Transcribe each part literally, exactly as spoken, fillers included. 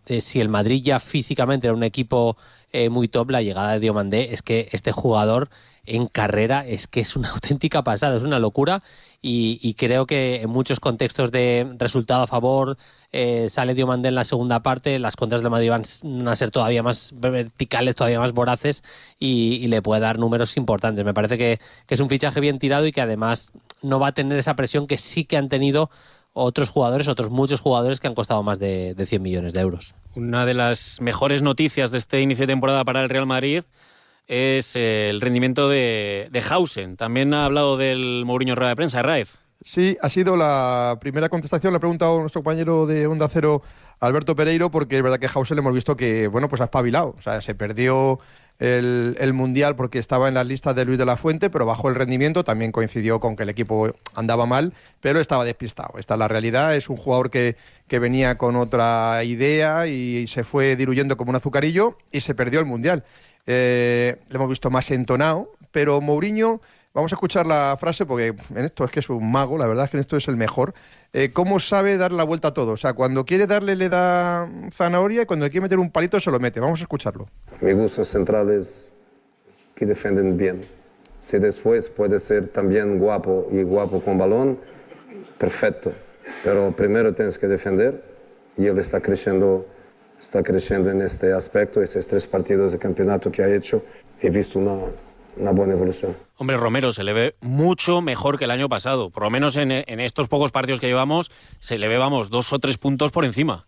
eh, si el Madrid ya físicamente era un equipo eh, muy top, la llegada de Diomandé es que este jugador en carrera es que es una auténtica pasada, es una locura. Y, y creo que en muchos contextos de resultado a favor, eh, sale Diomandé en la segunda parte, las contras de Madrid van a ser todavía más verticales, todavía más voraces, y, y le puede dar números importantes. Me parece que, que es un fichaje bien tirado y que además no va a tener esa presión que sí que han tenido otros jugadores, otros muchos jugadores que han costado más de, de cien millones de euros. Una de las mejores noticias de este inicio de temporada para el Real Madrid es el rendimiento de, de Hausen. También ha hablado del Mourinho en rueda de prensa, Raif. Sí, ha sido la primera contestación. Le ha preguntado a nuestro compañero de Onda Cero, Alberto Pereiro, porque es verdad que Hausen le hemos visto que, bueno, pues ha espabilado. O sea, se perdió el, el Mundial porque estaba en las listas de Luis de la Fuente, pero bajó el rendimiento. También coincidió con que el equipo andaba mal, pero estaba despistado. Esta es la realidad. Es un jugador que, que venía con otra idea y se fue diluyendo como un azucarillo y se perdió el Mundial. Eh, le hemos visto más entonado, pero Mourinho, vamos a escuchar la frase porque en esto es que es un mago, la verdad es que en esto es el mejor. Eh, ¿Cómo sabe dar la vuelta a todo? O sea, cuando quiere darle le da zanahoria y cuando le quiere meter un palito se lo mete. Vamos a escucharlo. Me gustan centrales que defienden bien. Si después puede ser también guapo y guapo con balón, perfecto. Pero primero tienes que defender y él está creciendo. Está creciendo en este aspecto. Esos tres partidos de campeonato que ha hecho, he visto una, una buena evolución. Hombre, Romero se le ve mucho mejor que el año pasado. Por lo menos en, en estos pocos partidos que llevamos, se le ve, vamos, dos o tres puntos por encima.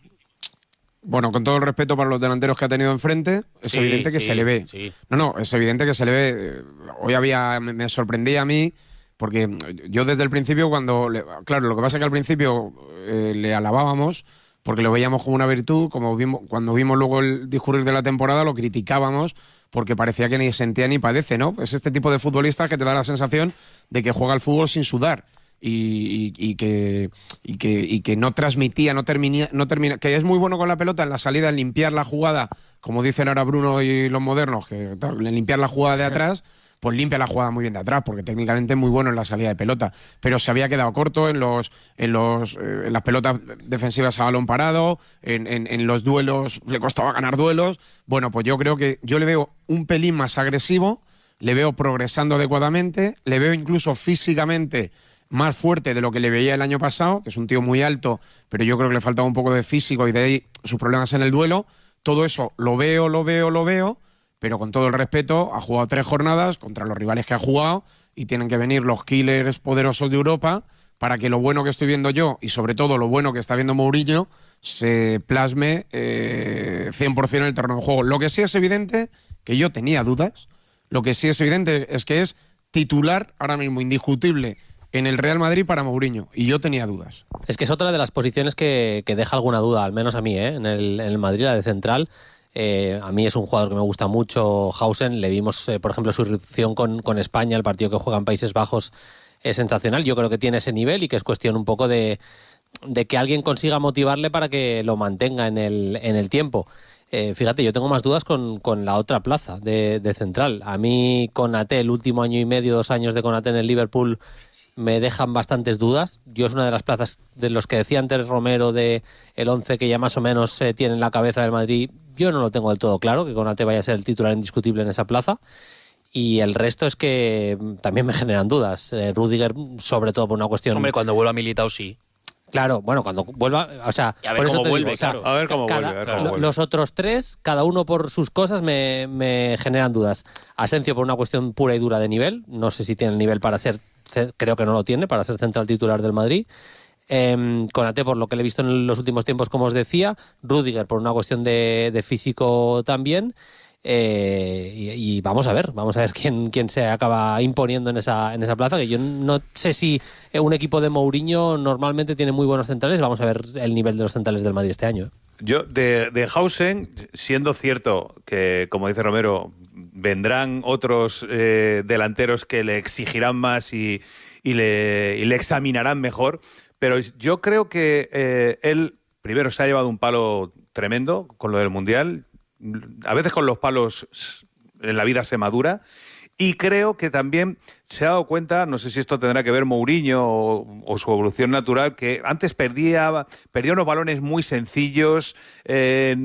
Bueno, con todo el respeto para los delanteros que ha tenido enfrente, es sí, evidente que sí, se le ve. Sí. No, no, es evidente que se le ve. Hoy había, me, me sorprendía a mí, porque yo desde el principio, cuando, le, claro, lo que pasa es que al principio eh, le alabábamos, porque lo veíamos como una virtud, como vimos, cuando vimos luego el discurrir de la temporada lo criticábamos porque parecía que ni sentía ni padece, ¿no? Es este tipo de futbolista que te da la sensación de que juega al fútbol sin sudar y, y, y, que, y, que, y que no transmitía, no termina, no termina, que es muy bueno con la pelota en la salida, en limpiar la jugada, como dicen ahora Bruno y los modernos, que en limpiar la jugada de atrás, pues limpia la jugada muy bien de atrás, porque técnicamente es muy bueno en la salida de pelota, pero se había quedado corto en los en los eh, en las pelotas defensivas a balón parado, en, en, en los duelos le costaba ganar duelos. Bueno, pues yo creo que yo le veo un pelín más agresivo, le veo progresando adecuadamente, le veo incluso físicamente más fuerte de lo que le veía el año pasado, que es un tío muy alto, pero yo creo que le faltaba un poco de físico y de ahí sus problemas en el duelo. Todo eso lo veo, lo veo, lo veo, pero con todo el respeto, ha jugado tres jornadas contra los rivales que ha jugado y tienen que venir los killers poderosos de Europa para que lo bueno que estoy viendo yo y sobre todo lo bueno que está viendo Mourinho se plasme eh, cien por ciento en el terreno de juego. Lo que sí es evidente, que yo tenía dudas, lo que sí es evidente es que es titular ahora mismo indiscutible en el Real Madrid para Mourinho, y yo tenía dudas. Es que es otra de las posiciones que, que deja alguna duda, al menos a mí, ¿eh? en, el, en el Madrid, la de central. Eh, a mí es un jugador que me gusta mucho, Hausen. Le vimos, eh, por ejemplo, su irrupción con, con España, el partido que juega en Países Bajos es sensacional. Yo creo que tiene ese nivel y que es cuestión un poco de, de que alguien consiga motivarle para que lo mantenga en el, en el tiempo. Eh, fíjate, yo tengo más dudas con, con la otra plaza de, de central. A mí, Konaté, el último año y medio, dos años de Konaté en el Liverpool, me dejan bastantes dudas. Yo es una de las plazas de los que decía antes Romero, de el once que ya más o menos eh, tiene en la cabeza del Madrid. Yo no lo tengo del todo claro, que Konaté vaya a ser el titular indiscutible en esa plaza. Y el resto es que también me generan dudas. Eh, Rüdiger, sobre todo por una cuestión... Hombre, cuando vuelva Militao, sí. Claro, bueno, cuando vuelva... O sea, y a ver por eso cómo te vuelve, digo, claro. O sea, A ver cómo cada, vuelve, a ver cómo lo, vuelve. Los otros tres, cada uno por sus cosas, me, me generan dudas. Asensio por una cuestión pura y dura de nivel. No sé si tiene el nivel para ser... Creo que no lo tiene, para ser central titular del Madrid. Eh, Konaté, por lo que le he visto en los últimos tiempos, como os decía. Rüdiger, por una cuestión de, de físico también. Eh, y, y vamos a ver, vamos a ver quién, quién se acaba imponiendo en esa, en esa plaza, que yo no sé si un equipo de Mourinho normalmente tiene muy buenos centrales. Vamos a ver el nivel de los centrales del Madrid este año. Yo, de, de Hausen, siendo cierto que, como dice Romero, vendrán otros eh, delanteros que le exigirán más y, y, le, y le examinarán mejor, pero yo creo que eh, él, primero, se ha llevado un palo tremendo con lo del Mundial. A veces con los palos en la vida se madura, y creo que también se ha dado cuenta, no sé si esto tendrá que ver Mourinho o, o su evolución natural, que antes perdía, perdía unos balones muy sencillos, eh,